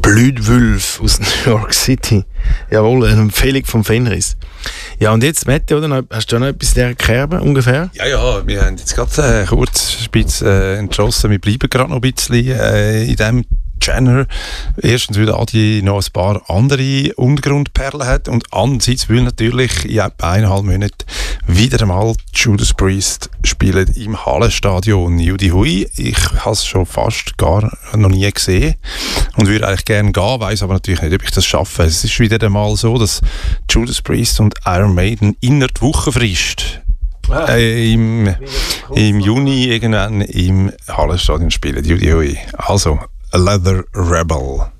Blutwulf aus New York City. Jawohl, eine Empfehlung vom Fenris. Ja, und jetzt, Mette, oder? Hast du noch etwas in dieser Kerbe ungefähr? Ja, wir haben jetzt gerade kurz entschlossen, wir bleiben gerade noch ein bisschen in diesem Genre. Erstens, weil Adi noch ein paar andere Untergrundperlen hat und andererseits, weil natürlich in etwa 1,5 Monaten wieder einmal Judas Priest spielen im Hallenstadion. Judy Hui, ich habe es schon fast gar noch nie gesehen und würde eigentlich gerne gehen, weiss aber natürlich nicht, ob ich das schaffe. Es ist wieder einmal so, dass Judas Priest und Iron Maiden innerhalb der Wochenfrist im Juni irgendwann im Hallenstadion spielen. Judy Hui. Also, A Leather Rebel.